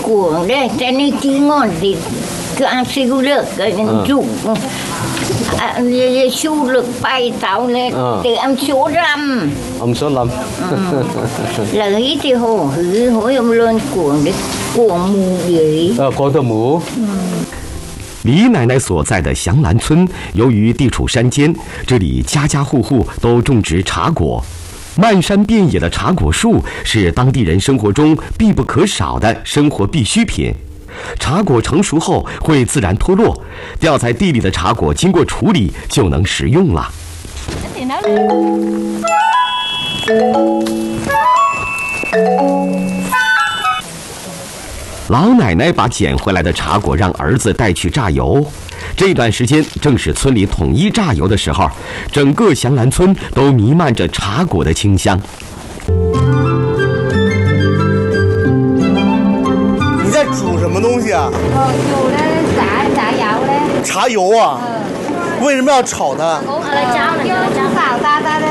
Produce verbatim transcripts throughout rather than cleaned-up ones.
cuồng đấy, cái này chỉ ngon thì cứ ăn siêu được cái chủ siêu lực bay tàu lên từ ăn số năm ông số năm là ý thì hồ hứ hối ông lên cuồng đấy cuồng mù gì 呃光头母。 李奶奶所在的祥兰村，由于地处山间，这里家家户户都种植茶果，漫山遍野的茶果树是当地人生活中必不可少的生活必需品。茶果成熟后会自然脱落，掉在地里的茶果经过处理就能食用了。老奶奶把捡回来的茶果让儿子带去榨油，这段时间正是村里统一榨油的时候，整个祥兰村都弥漫着茶果的清香。 你在煮什么东西啊？ 哦，煮的炸炸油嘞。 茶油啊？嗯、为什么要炒它？ 我来炒了，炒炒哒哒的，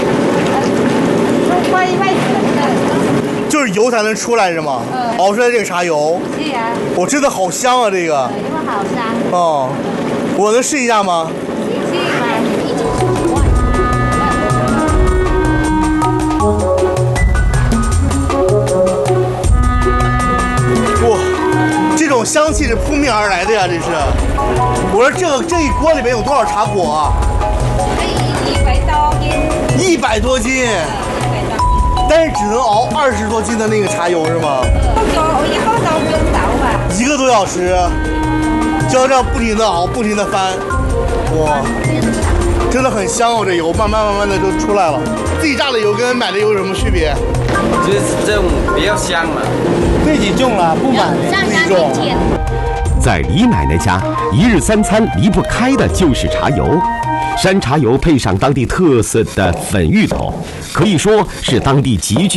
煨煨的。 就是油才能出来是吗？嗯。熬出来这个茶油。 是啊。 我、哦、真的好香啊，这个。 因为好香。 哦，我能试一下吗？ 试吧。 哇，这种香气是扑面而来的呀，这是。我说这个这一锅里面有多少茶果啊？ 一百多斤。 一百多斤。但是只能熬二十多斤的那个茶油是吗？一个多小时，就要这样不停的熬，不停的翻，哇，真的很香哦！这油慢慢慢慢的就出来了。自己榨的油跟买的油有什么区别？ 就是这种比较香嘛。 自己种了，不买自己种。 在李奶奶家，一日三餐离不开的就是茶油。山茶油配上当地特色的粉芋头，可以说是当地极具